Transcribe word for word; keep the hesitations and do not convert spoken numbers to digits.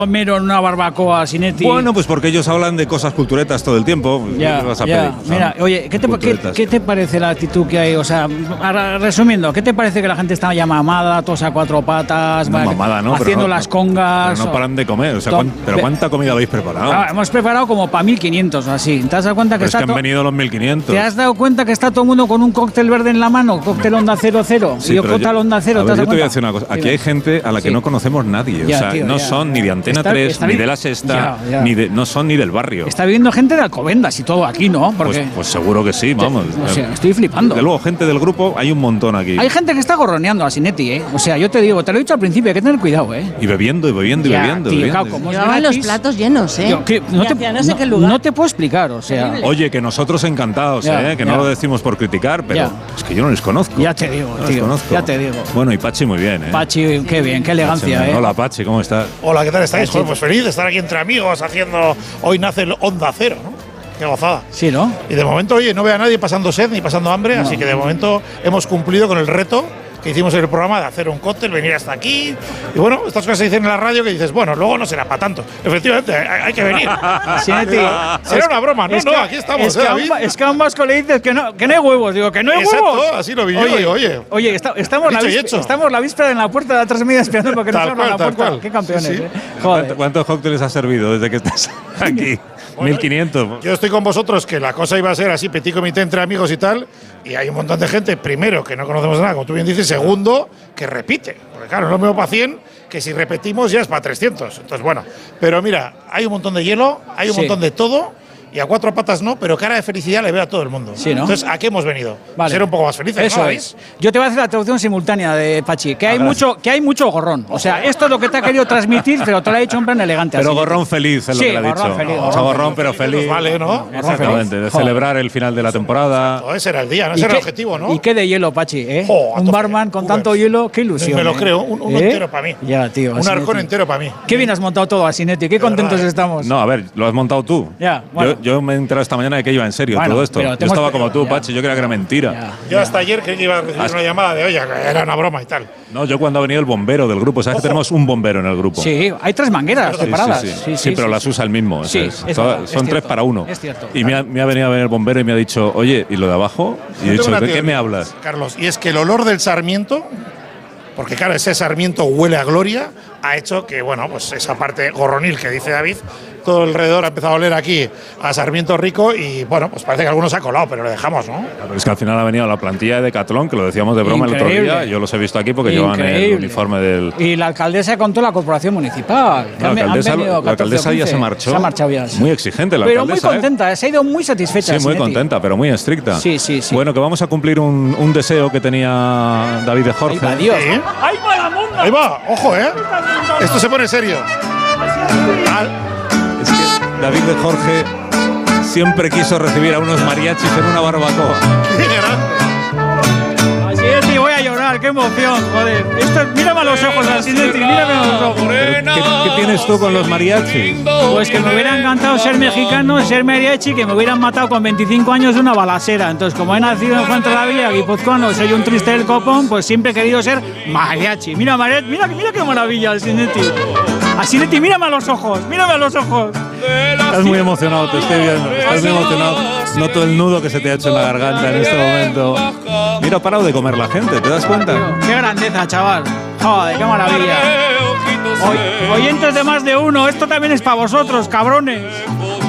Mero en una barbacoa, Sinetti. Bueno, pues porque ellos hablan de cosas culturetas todo el tiempo. Ya, vas a ya. pedir? Mira, oye, ¿qué te, ¿qué, ¿qué te parece la actitud que hay? O sea, resumiendo, ¿qué te parece que la gente está ya mamada, todos a cuatro patas, no, mamada, no, haciendo no, las congas? Pero no paran de comer. O sea, Tom, ¿Pero cuánta comida habéis preparado? Ah, hemos preparado como para mil quinientos o así. ¿Te has dado cuenta que pero está es que han venido los mil quinientos. ¿Te has dado cuenta que está todo el mundo con un cóctel verde en la mano? Cóctel Onda cero cero. Sí, y yo cóctel Onda cero. A ver, yo te voy a decir una cosa. Aquí hay gente a la que sí. no conocemos nadie. Ya, o sea, tío, no ya. son ni de Antena está, tres, está ni bien. de La Sexta, Ya, ya. ni de, no son ni del barrio. Está viviendo gente de Alcobendas y todo aquí, ¿no? Porque Pues, pues seguro que sí, vamos. o sea, estoy flipando. De luego, gente del grupo, hay un montón aquí. Hay gente que está gorroneando a Sinetti, ¿eh? O sea, yo te digo, te lo he dicho al principio, hay que tener cuidado, ¿eh? Y bebiendo, y bebiendo, y Ya, bebiendo. tío, bebiendo. claro, como es Llevaban los gratis, platos llenos, ¿eh? yo, que no, Y te, hacia no sé no- qué lugar. no te puedo explicar, o sea. Oye, que nosotros encantados, Ya, ¿eh? Que ya. no lo decimos por criticar, pero Ya. es que yo no les conozco. Ya te digo, No les tío, conozco. ya te digo. Bueno, y Pachi muy bien, ¿eh? Pachi, qué bien, qué elegancia, Pachi, ¿eh? Hola, Pachi, ¿cómo estás? Hola, ¿qué tal estáis? Sí. Joder, pues feliz de estar aquí entre amigos haciendo. Hoy nace el Onda Cero, ¿no? Qué gozada. Sí, ¿no? Y de momento, oye, no veo a nadie pasando sed ni pasando hambre, No. así que de momento hemos cumplido con el reto que hicimos en el programa de hacer un cóctel, venir hasta aquí. Y bueno, estas cosas se dicen en la radio que dices, bueno, luego no será para tanto. Efectivamente, hay, hay que venir. Sinetti, Será una broma, no, es no, que- aquí estamos, Es ¿eh, que, a David? un, es que a un vasco le dices que no, que no hay huevos. Digo, que no hay Exacto, huevos. así lo vi yo, oye, y oye. Oye, está- estamos, la Dicho y víspera, hecho. estamos la víspera en la puerta de la transmedia esperando porque nos Tal abran cual, la tal puerta. cual. Qué campeones, Sí, sí. ¿eh? ¿Cuánto- Joder. ¿Cuántos cócteles has servido desde que estás aquí? mil quinientos. Yo estoy con vosotros que la cosa iba a ser así, petit comité entre amigos y tal, y hay un montón de gente, primero, que no conocemos nada, como tú bien dices, segundo, que repite. Porque claro, no es lo mismo para cien que si repetimos ya es para trescientos. Entonces, bueno, pero mira, hay un montón de hielo, hay un Sí. montón de todo, y a cuatro patas no, pero cara de felicidad le veo a todo el mundo. Sí, ¿no? Entonces, ¿a qué hemos venido? Vale. Ser un poco más felices, Eso ¿no? es. Yo te voy a hacer la traducción simultánea de Pachi, que hay Ah, mucho, que hay mucho gorrón. O sea, esto es lo que te ha querido transmitir, pero te lo ha dicho en plan elegante. Pero así. gorrón feliz es Sí, lo que le ha gorrón dicho. feliz, O sea, gorrón gorrón pero feliz. Nos vale, ¿no? Exactamente, de Joder. celebrar el final de la temporada. Todo ese era el día, no ¿Y ese era qué- el objetivo, ¿no? Y qué de hielo, Pachi, ¿eh? Jo, un Antonio, barman con Cubers. tanto hielo, qué ilusión. Me lo ¿eh? creo, un- uno ¿Eh? entero para mí. Ya, tío. Un Asinetti. arcón entero para mí. Qué bien has montado todo, Asinetti. Qué contentos verdad, ¿eh? estamos. No, a ver, lo has montado tú. Ya, bueno. yo, yo me he enterado esta mañana de que iba en serio Bueno, todo esto. pero Yo te hemos- estaba como tú, ya. Pachi, yo creía que era mentira. Ya, Yo ya. hasta ayer creí que iba a recibir Hasta- una llamada de, oye, que era una broma y tal. No, yo cuando ha venido el bombero del grupo, ¿sabes que Ojo. tenemos un bombero en el grupo? Sí, hay tres mangueras Sí, separadas. sí, sí. Sí, pero las usa el mismo. Sí, ¿sabes? es Son- verdad, es son tres cierto, para uno. es cierto. Y me ha, me ha venido a ver el bombero y me ha dicho, oye, ¿y lo de abajo? Y he Yo dicho, tengo una ¿de qué teoría, me hablas? Carlos, y es que el olor del sarmiento, porque claro, ese sarmiento huele a gloria, ha hecho que, bueno, pues esa parte gorronil que dice David, todo alrededor ha empezado a oler aquí a sarmiento rico y, bueno, pues parece que algunos se ha colado, pero lo dejamos, ¿no? Pero es que al final ha venido la plantilla de Decathlon, que lo decíamos de broma el otro Increíble. día. Yo los he visto aquí porque llevan el Increíble. uniforme del. Y la alcaldesa contó la corporación municipal. que No, han- la han alcaldesa, venido la catorce alcaldesa o ya quince. se marchó. Se ha marchado ya. sí. Muy exigente la Pero muy alcaldesa. ¿eh? contenta, se ha ido muy satisfecha. Sí, muy Sinetti. contenta, pero muy estricta. Sí, sí, sí. Bueno, que vamos a cumplir un, un deseo que tenía David de Jorge. Ahí va, Dios. ¿Sí? ¡Ahí va la monda! Ahí va, ojo, ¿eh? Esto se pone serio. Al- Es que David de Jorge siempre quiso recibir a unos mariachis en una barbacoa. ¡Qué grande! Sinetti, voy a llorar, qué emoción, joder. Esto, mírame a los ojos, Sinetti, mírame a los ojos. ¿Qué, qué tienes tú con los mariachis? Pues que me hubiera encantado ser mexicano, ser mariachi, que me hubieran matado con veinticinco años de una balacera. Entonces, como he nacido en Fuente de la Villa, guipuzcoano, soy un triste del copón, pues siempre he querido ser mariachi. Mira, mariachi, mira, mira qué maravilla, Sinetti. A Sinetti, mírame a los ojos, mírame a los ojos. Estás muy emocionado, te estoy viendo. Estás muy emocionado. Noto el nudo que se te ha hecho en la garganta en este momento. Mira, ha parado de comer la gente, ¿te das cuenta? Qué grandeza, chaval. Joder, qué maravilla. Oy- oyentes de más de uno, esto también es para vosotros, cabrones.